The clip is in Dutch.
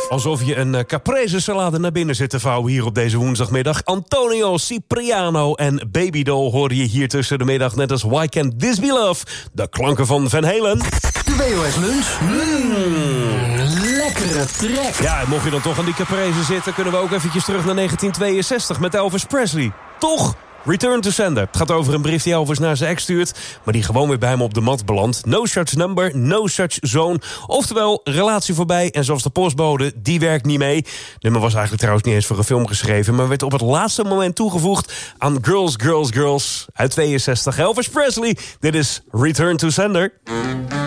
Alsof je een caprese salade naar binnen zit te vouwen hier op deze woensdagmiddag. Antonio Cipriano en Baby Doll horen je hier tussen de middag. Net als Why Can't This Be Love? De klanken van Van Halen. De WOS Lunch. Lekkere trek. Ja, en mocht je dan toch aan die caprese zitten, kunnen we ook eventjes terug naar 1962 met Elvis Presley. Toch? Return to Sender. Het gaat over een brief die Elvis naar zijn ex stuurt, maar die gewoon weer bij hem op de mat belandt. No such number, no such zone. Oftewel, relatie voorbij en zoals de postbode, die werkt niet mee. Het nummer was eigenlijk trouwens niet eens voor een film geschreven, maar werd op het laatste moment toegevoegd aan Girls, Girls, Girls uit 62. Elvis Presley, dit is Return to Sender.